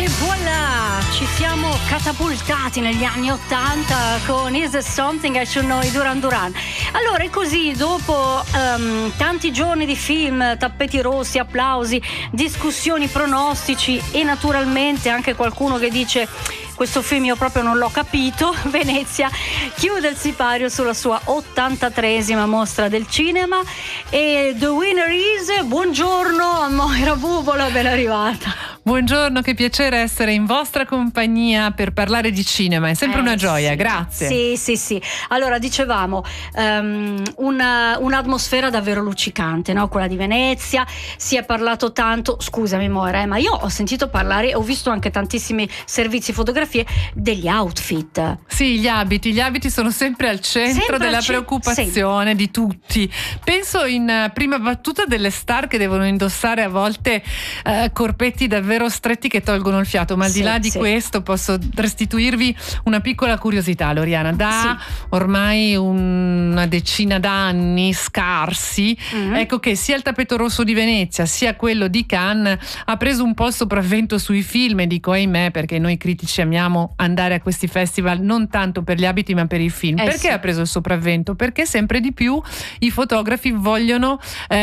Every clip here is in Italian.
E voilà, ci siamo catapultati negli anni '80 con Is There Something I Should Know di Duran Duran. Allora è così, dopo tanti giorni di film, tappeti rossi, applausi, discussioni, pronostici e naturalmente anche qualcuno che dice questo film io proprio non l'ho capito, Venezia chiude il sipario sulla sua 83esima mostra del cinema e the winner is, buongiorno a Moira Bubola, ben arrivata. Buongiorno, che piacere essere in vostra compagnia per parlare di cinema, è sempre una gioia, sì. grazie. Sì. Allora, dicevamo, un'atmosfera davvero luccicante, no? Quella di Venezia, si è parlato tanto, scusami Moira, ma io ho sentito parlare, ho visto anche tantissimi servizi, fotografie degli outfit. Sì, gli abiti sono sempre al centro della preoccupazione di tutti. Penso in prima battuta delle star che devono indossare a volte corpetti davvero stretti che tolgono il fiato, ma al di là di questo posso restituirvi una piccola curiosità, Loriana. Da ormai una decina d'anni scarsi, ecco che sia il tappeto rosso di Venezia sia quello di Cannes ha preso un po' il sopravvento sui film, e dico ahimè, perché noi critici amiamo andare a questi festival non tanto per gli abiti ma per i film. Perché ha preso il sopravvento? Perché sempre di più i fotografi vogliono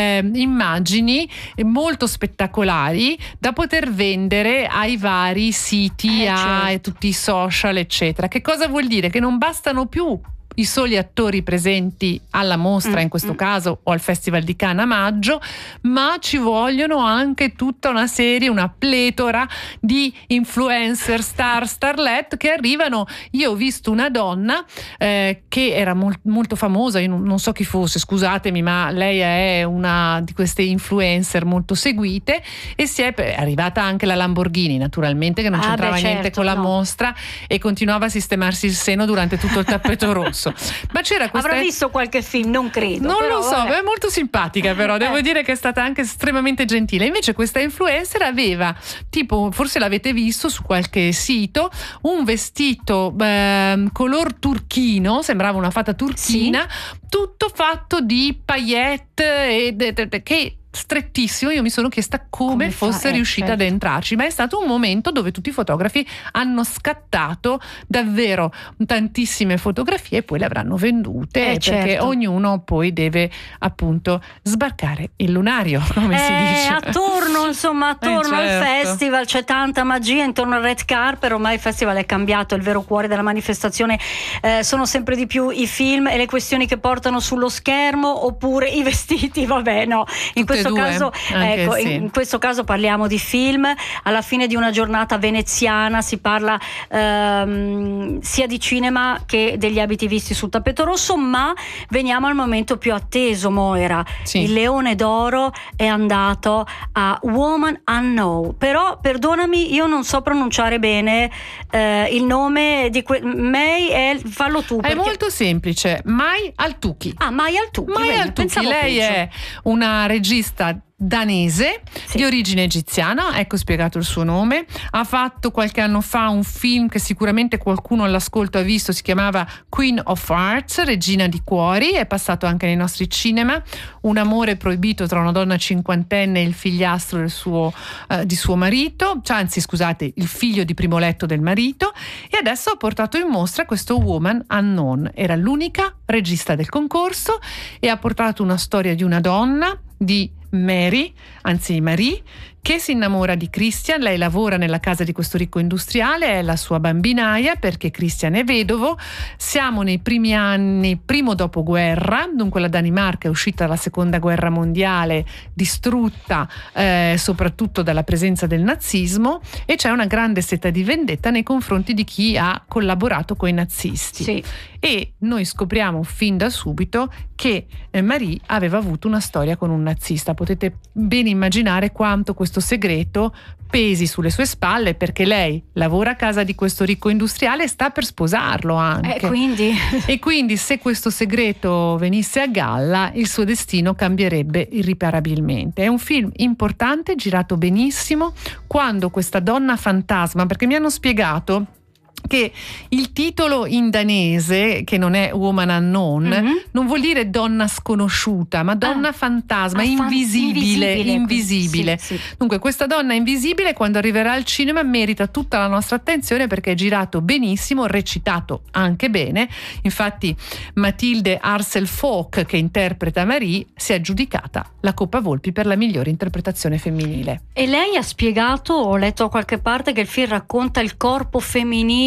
immagini molto spettacolari da poter vendere ai vari siti, a tutti i social eccetera. Che cosa vuol dire? Che non bastano più i soli attori presenti alla mostra, in questo caso, o al Festival di Cannes a maggio, ma ci vogliono anche tutta una serie, una pletora di influencer, starlet che arrivano. Io ho visto una donna che era molto famosa, io non so chi fosse, scusatemi, ma lei è una di queste influencer molto seguite, e è arrivata anche la Lamborghini, naturalmente, che non c'entrava niente con la mostra, e continuava a sistemarsi il seno durante tutto il tappeto rosso. Ma c'era questa... Avrà visto qualche film, non credo. Non però, lo so, è molto simpatica, però devo dire che è stata anche estremamente gentile. Invece questa influencer aveva, tipo, forse l'avete visto su qualche sito, un vestito color turchino, sembrava una fata turchina, tutto fatto di paillette che strettissimo. Io mi sono chiesta come fosse riuscita ad entrarci, ma è stato un momento dove tutti i fotografi hanno scattato davvero tantissime fotografie e poi le avranno vendute, perché ognuno poi deve appunto sbarcare il lunario, come si dice. Attorno al festival c'è tanta magia, intorno al red carpet. Ormai il festival è cambiato, il vero cuore della manifestazione sono sempre di più i film e le questioni che portano sullo schermo, oppure i vestiti, in questo caso parliamo di film. Alla fine di una giornata veneziana si parla sia di cinema che degli abiti visti sul tappeto rosso, ma veniamo al momento più atteso, Moira. Il Leone d'Oro è andato a Woman Unknown, però perdonami, io non so pronunciare bene il nome di fallo tu. È molto semplice, Mai Al-Tuki. Mai Al-Tuki. Lei è una regista danese di origine egiziana, ecco spiegato il suo nome. Ha fatto qualche anno fa un film che sicuramente qualcuno all'ascolto ha visto, si chiamava Queen of Hearts, Regina di Cuori, è passato anche nei nostri cinema. Un amore proibito tra una donna cinquantenne e il figliastro di suo marito, il figlio di primo letto del marito, e adesso ha portato in mostra questo Woman Unknown. Era l'unica regista del concorso e ha portato una storia di una donna, di Marie, che si innamora di Christian. Lei lavora nella casa di questo ricco industriale, è la sua bambinaia perché Christian è vedovo. Siamo nei primi anni, primo dopoguerra, dunque la Danimarca è uscita dalla seconda guerra mondiale, distrutta soprattutto dalla presenza del nazismo, e c'è una grande sete di vendetta nei confronti di chi ha collaborato con i nazisti. E noi scopriamo fin da subito che Marie aveva avuto una storia con un nazista. Potete ben immaginare quanto questo segreto pesi sulle sue spalle, perché lei lavora a casa di questo ricco industriale e sta per sposarlo anche. E quindi se questo segreto venisse a galla, il suo destino cambierebbe irriparabilmente. È un film importante, girato benissimo. Quando questa donna fantasma, perché mi hanno spiegato che il titolo in danese, che non è Woman Unknown, non vuol dire donna sconosciuta, ma donna fantasma, invisibile. Sì. Dunque questa donna invisibile, quando arriverà al cinema, merita tutta la nostra attenzione, perché è girato benissimo, recitato anche bene. Infatti Mathilde Harsel-Fock, che interpreta Marie, si è aggiudicata la Coppa Volpi per la migliore interpretazione femminile. E lei ha spiegato, ho letto da qualche parte, che il film racconta il corpo femminile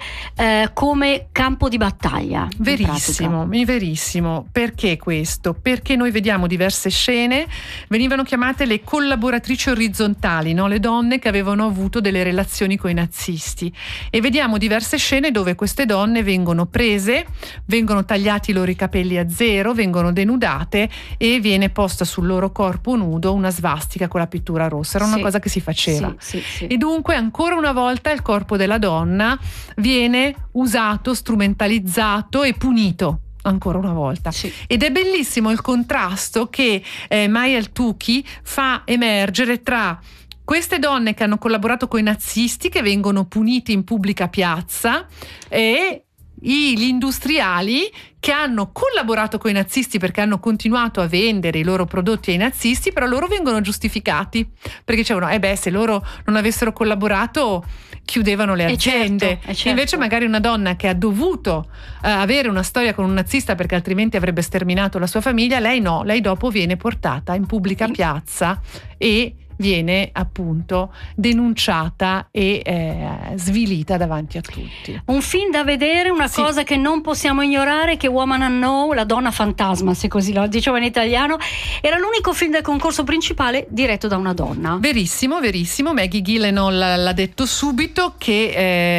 come campo di battaglia. Verissimo. Perché questo? Perché noi vediamo diverse scene, venivano chiamate le collaboratrici orizzontali, no? Le donne che avevano avuto delle relazioni con i nazisti, e vediamo diverse scene dove queste donne vengono prese, vengono tagliati i loro capelli a zero, vengono denudate e viene posta sul loro corpo nudo una svastica con la pittura rossa. Era una cosa che si faceva. Sì. E dunque ancora una volta il corpo della donna viene usato, strumentalizzato e punito. Ancora una volta. Sì. Ed è bellissimo il contrasto che Maya El-Touki fa emergere tra queste donne che hanno collaborato con i nazisti, che vengono puniti in pubblica piazza, e gli industriali che hanno collaborato con i nazisti perché hanno continuato a vendere i loro prodotti ai nazisti, però loro vengono giustificati perché dicevano se loro non avessero collaborato chiudevano le aziende. Certo. Invece magari una donna che ha dovuto avere una storia con un nazista perché altrimenti avrebbe sterminato la sua famiglia, lei no, lei dopo viene portata in pubblica piazza e viene appunto denunciata e svilita davanti a tutti. Un film da vedere, una cosa che non possiamo ignorare, che Woman Unknown, la donna fantasma, se così lo diceva in italiano, era l'unico film del concorso principale diretto da una donna. Verissimo. Maggie Gyllenhaal l'ha detto subito che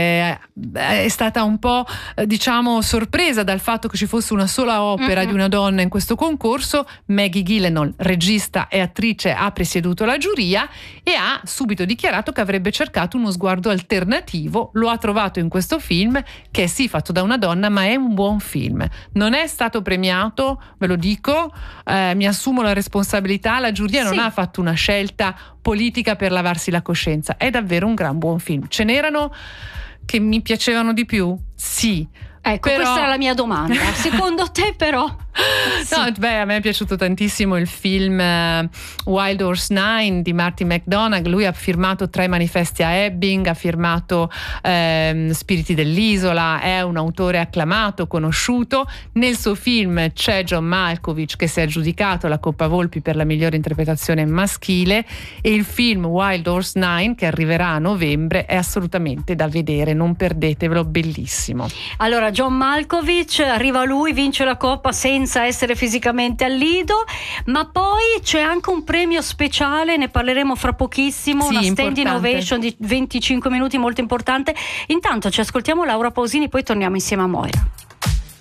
è stata un po' sorpresa dal fatto che ci fosse una sola opera di una donna in questo concorso. Maggie Gyllenhaal, regista e attrice, ha presieduto la giuria e ha subito dichiarato che avrebbe cercato uno sguardo alternativo. Lo ha trovato in questo film, che è sì fatto da una donna, ma è un buon film. Non è stato premiato, ve lo dico, mi assumo la responsabilità, la giuria non ha fatto una scelta politica per lavarsi la coscienza. È davvero un gran buon film. Ce n'erano che mi piacevano di più? Sì. Ecco, questa era la mia domanda. Secondo te però? No, a me è piaciuto tantissimo il film Wild Horse 9 di Martin McDonagh. Lui ha firmato 3 manifesti a Ebbing, ha firmato Spiriti dell'isola, è un autore acclamato, conosciuto. Nel suo film c'è John Malkovich, che si è aggiudicato la Coppa Volpi per la migliore interpretazione maschile, e il film Wild Horse 9, che arriverà a novembre, è assolutamente da vedere, non perdetevelo, bellissimo. Allora, John Malkovich, arriva lui, vince la Coppa senza essere fisicamente al Lido, ma poi c'è anche un premio speciale, ne parleremo fra pochissimo, una standing ovation di 25 minuti molto importante. Intanto ci ascoltiamo Laura Pausini, poi torniamo insieme a Moira.